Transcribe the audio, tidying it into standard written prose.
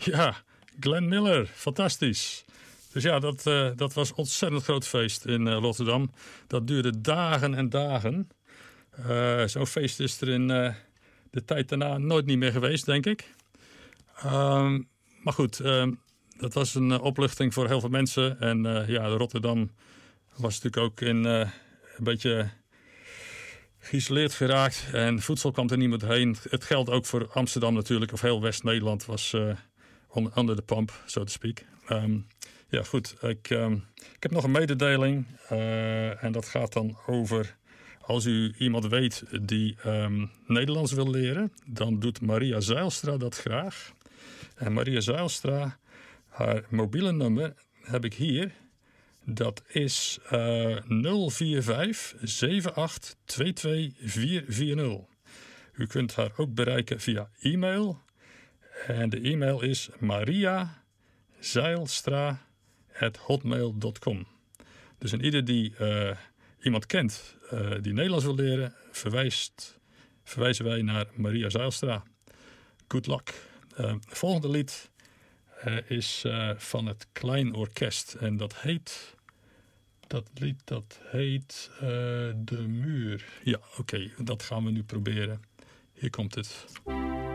Ja, Glenn Miller, fantastisch. Dus ja, dat was een ontzettend groot feest in Rotterdam. Dat duurde dagen en dagen. Zo'n feest is er in de tijd daarna nooit niet meer geweest, denk ik. Maar goed, dat was een opluchting voor heel veel mensen. En ja, Rotterdam was natuurlijk ook een beetje geïsoleerd geraakt. En voedsel kwam er niet meer heen. Het geldt ook voor Amsterdam natuurlijk. Of heel West-Nederland was onder de pump, so to speak. Ja, goed. Ik heb nog een mededeling. En dat gaat dan over... Als u iemand weet die Nederlands wil leren... dan doet Maria Zijlstra dat graag. En Maria Zijlstra, haar mobiele nummer heb ik hier... Dat is 045 78 22 440. U kunt haar ook bereiken via e-mail. En de e-mail is mariazeilstra@hotmail.com. Dus en ieder die iemand kent die Nederlands wil leren... verwijzen wij naar Maria Zijlstra. Good luck. Volgende lied is van het Klein Orkest. En dat heet... Dat lied dat heet De Muur. Ja, oké, dat gaan we nu proberen. Hier komt het.